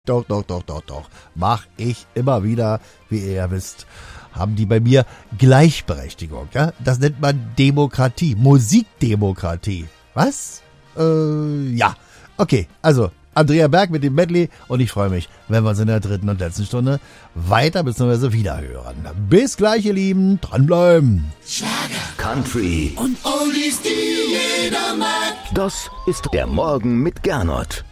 Doch. Mach ich immer wieder, wie ihr ja wisst, haben die bei mir Gleichberechtigung. Ja? Das nennt man Demokratie, Musikdemokratie. Was? Ja. Okay, also Andrea Berg mit dem Medley und ich freue mich, wenn wir uns in der dritten und letzten Stunde weiter bzw. wieder hören. Bis gleich, ihr Lieben. Dranbleiben. Schlager, Country und Oldies, die jeder mag. Das ist der Morgen mit Gernot.